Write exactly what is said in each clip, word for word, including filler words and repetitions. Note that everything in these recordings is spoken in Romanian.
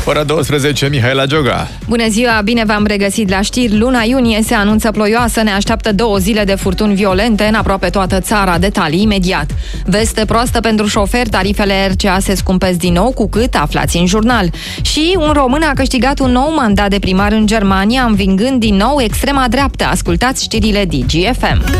Ora douăsprezece, Mihaela Gioga. Bună ziua, bine v-am regăsit la știri. Luna iunie se anunță ploioasă, ne așteaptă două zile de furtuni violente în aproape toată țara. Detalii imediat. Veste proastă pentru șoferi, tarifele R C A se scumpesc din nou, cu cât aflați în jurnal. Și un român a câștigat un nou mandat de primar în Germania, învingând din nou extrema dreaptă. Ascultați știrile D G F M.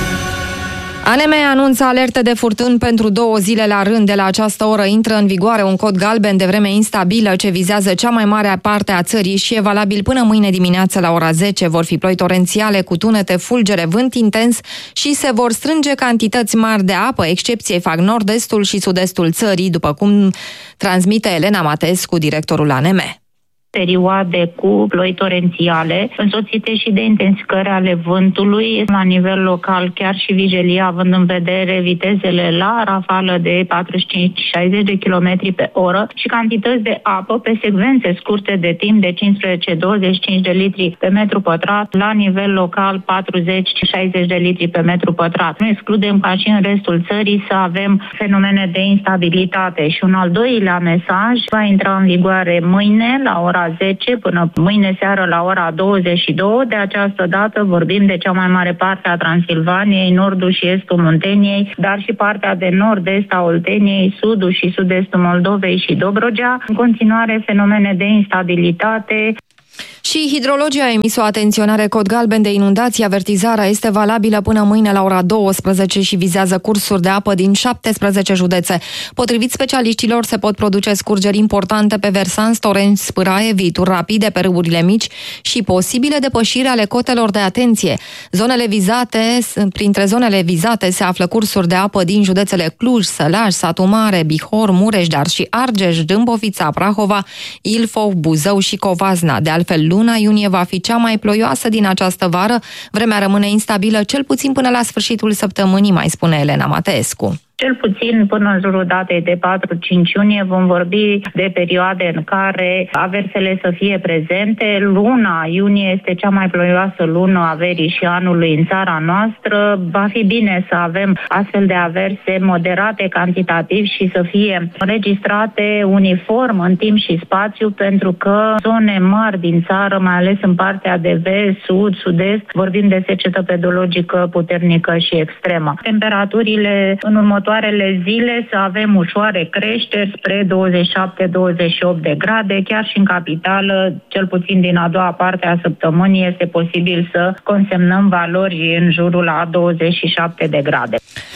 A N M anunță alerte de furtuni pentru două zile la rând. De la această oră intră în vigoare un cod galben de vreme instabilă ce vizează cea mai mare parte a țării și e valabil până mâine dimineață la ora zece. Vor fi ploi torențiale cu tunete, fulgere, vânt intens și se vor strânge cantități mari de apă. Excepție fac nord-estul și sud-estul țării, după cum transmite Elena Matescu, directorul A N M. Perioade cu ploi torențiale, însoțite și de intensificări ale vântului la nivel local, chiar și vigilia, având în vedere vitezele la rafală de patruzeci și cinci șaizeci de kilometri pe oră și cantități de apă pe secvențe scurte de timp de cincisprezece douăzeci și cinci de litri pe metru pătrat, la nivel local patruzeci șaizeci de litri pe metru pătrat. Nu excludem ca și în restul țării să avem fenomene de instabilitate. Și un al doilea mesaj va intra în vigoare mâine la ora zece până mâine seară la ora douăzeci și două. De această dată vorbim de cea mai mare parte a Transilvaniei, nordul și estul Munteniei, dar și partea de nord-est a Olteniei, sudul și sud-estul Moldovei și Dobrogea. În continuare, fenomene de instabilitate. Și hidrologii a emis o atenționare cod galben de inundații. Avertizarea este valabilă până mâine la ora douăsprezece și vizează cursuri de apă din șaptesprezece județe. Potrivit specialiștilor, se pot produce scurgeri importante pe versanți, torenți, spâraie, vituri rapide pe râurile mici și posibile depășiri ale cotelor de atenție. Zonele vizate, printre zonele vizate se află cursuri de apă din județele Cluj, Sălaș, Satu Mare, Bihor, Mureș, dar și Argeș, Dâmbovița, Prahova, Ilfov, Buzău și Covasna. De altfel, luna iunie va fi cea mai ploioasă din această vară. Vremea rămâne instabilă cel puțin până la sfârșitul săptămânii, mai spune Elena Matescu. Cel puțin până în jurul datei de patru cinci iunie vom vorbi de perioade în care aversele să fie prezente. Luna iunie este cea mai ploioasă lună a verii și anului în țara noastră. Va fi bine să avem astfel de averse moderate cantitativ și să fie înregistrate uniform în timp și spațiu, pentru că zone mari din țară, mai ales în partea de vest, sud, sud-est, vorbim de secetă pedologică puternică și extremă. Temperaturile în următoare zile să avem ușoare creșteri spre douăzeci și șapte douăzeci și opt de grade, chiar și în capitală, cel puțin din a doua parte a săptămânii, este posibil să consemnăm valori în jurul a douăzeci și șapte de grade.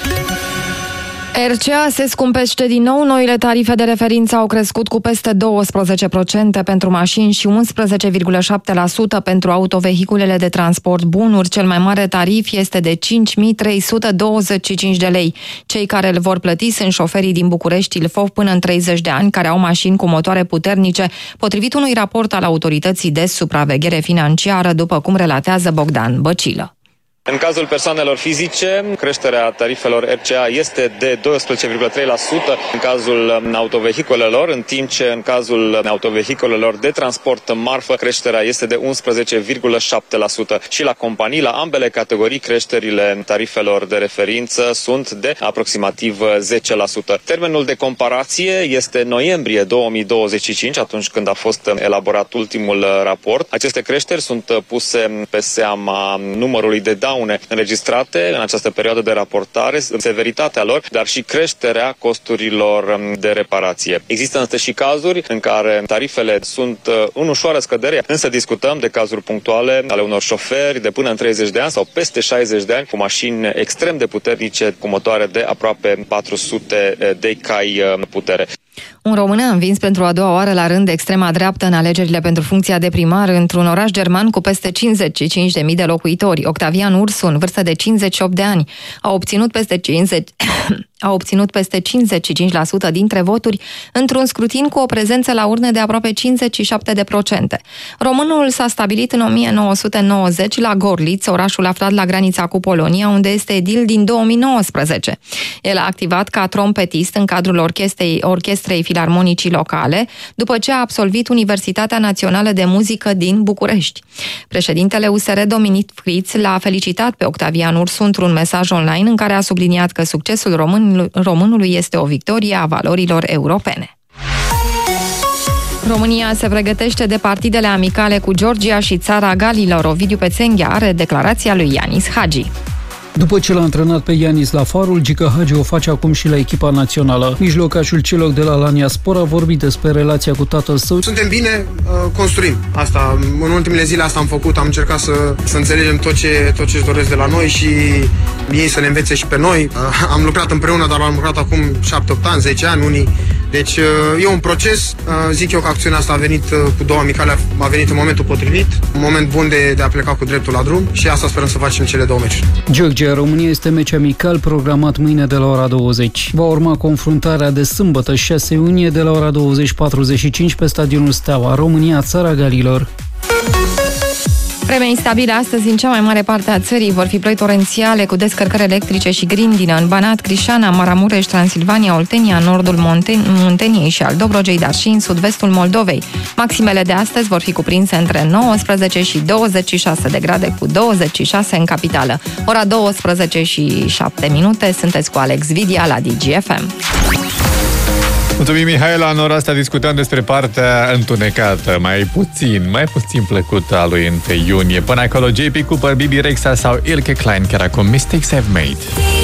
R C A se scumpește din nou. Noile tarife de referință au crescut cu peste douăsprezece la sută pentru mașini și unsprezece virgulă șapte la sută pentru autovehiculele de transport bunuri. Cel mai mare tarif este de cinci mii trei sute douăzeci și cinci de lei. Cei care îl vor plăti sunt șoferii din București, Ilfov până în treizeci de ani, care au mașini cu motoare puternice, potrivit unui raport al Autorității de Supraveghere Financiară, după cum relatează Bogdan Băcilă. În cazul persoanelor fizice, creșterea tarifelor R C A este de doisprezece virgulă trei la sută în cazul autovehiculelor, în timp ce în cazul autovehiculelor de transport marfă creșterea este de unsprezece virgulă șapte la sută. Și la companii, la ambele categorii, creșterile tarifelor de referință sunt de aproximativ zece la sută. Termenul de comparație este noiembrie două mii douăzeci și cinci, atunci când a fost elaborat ultimul raport. Aceste creșteri sunt puse pe seama numărului de daune înregistrate în această perioadă de raportare, severitatea lor, dar și creșterea costurilor de reparație. Există însă și cazuri în care tarifele sunt în ușoară scădere, însă discutăm de cazuri punctuale ale unor șoferi de până în treizeci de ani sau peste șaizeci de ani cu mașini extrem de puternice, cu motoare de aproape patru sute de cai putere. Un român a învins pentru a doua oară la rând extrema dreaptă în alegerile pentru funcția de primar într-un oraș german cu peste cincizeci și cinci de mii de locuitori. Octavian Ursu, în vârstă de cincizeci și opt de ani, a obținut peste cincizeci a obținut peste cincizeci și cinci la sută dintre voturi într-un scrutin cu o prezență la urne de aproape cincizeci și șapte la sută. Românul s-a stabilit în o mie nouă sute nouăzeci la Gorliț, orașul aflat la granița cu Polonia, unde este edil din două mii nouăsprezece. El a activat ca trompetist în cadrul orchestrei, orchestrei filarmonicii locale, după ce a absolvit Universitatea Națională de Muzică din București. Președintele U S R, Dominic Friț, l-a felicitat pe Octavian Ursu într-un mesaj online în care a subliniat că succesul român românului este o victorie a valorilor europene. România se pregătește de partidele amicale cu Georgia și Țara Galilor. Ovidiu Pețenghea are declarația lui Ianis Hagi. După ce l-a antrenat pe Ianis la Farul, Gică Hagi o face acum și la echipa națională. Mijlocașul celor de la Alanya Sport a vorbit despre relația cu tatăl său. Suntem bine, construim. Asta, în ultimele zile asta am făcut, am încercat să, să înțelegem tot ce tot ce își doresc de la noi și ei să ne învețe și pe noi. Am lucrat împreună, dar am lucrat acum șapte opt ani, zece ani, unii. Deci e un proces, zic eu că acțiunea asta a venit cu două amicale, a venit în momentul potrivit, un moment bun de, de a pleca cu dreptul la drum și asta sperăm să facem cele două meciuri. Georgia-România este meci amical programat mâine de la ora douăzeci. Va urma confruntarea de sâmbătă șase iunie de la ora douăzeci patruzeci și cinci pe stadionul Steaua, România, Țara Galilor. Vreme instabilă astăzi în cea mai mare parte a țării. Vor fi ploi torențiale cu descărcări electrice și grindină în Banat, Crișana, Maramureș, Transilvania, Oltenia, nordul Monten- Munteniei și al Dobrogei, dar și în sud-vestul Moldovei. Maximele de astăzi vor fi cuprinse între nouăsprezece și douăzeci și șase de grade, cu douăzeci și șase în capitală. Ora douăsprezece și șapte minute, sunteți cu Alex Vidia la D G F M. Mulțumim, Mihaela. În ora asta discutăm despre partea întunecată, mai puțin, mai puțin plăcută a lui întâi iunie. Până acolo, J P Cooper, Bibi Rexha sau Ilke Klein, chiar acum Mistakes I've Made.